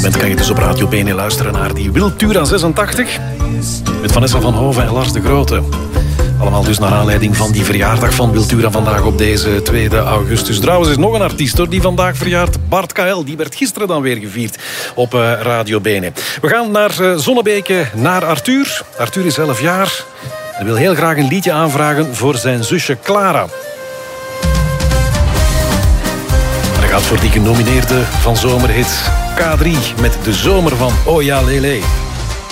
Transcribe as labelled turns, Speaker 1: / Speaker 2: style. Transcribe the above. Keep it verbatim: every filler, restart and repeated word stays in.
Speaker 1: moment kan je dus op Radio Bene luisteren naar die Wiltura zesentachtig. Met Vanessa van Hoven en Lars de Grote. Allemaal dus naar aanleiding van die verjaardag van Wiltura vandaag op deze tweede augustus. Trouwens is nog een artiest hoor, die vandaag verjaart. Bart K L, die werd gisteren dan weer gevierd op uh, Radio Bene. We gaan naar uh, Zonnebeke, naar Arthur. Arthur is elf jaar. Hij wil heel graag een liedje aanvragen voor zijn zusje Clara. En hij gaat voor die genomineerde van zomerhit K drie met De Zomer van Oh Ja Lele.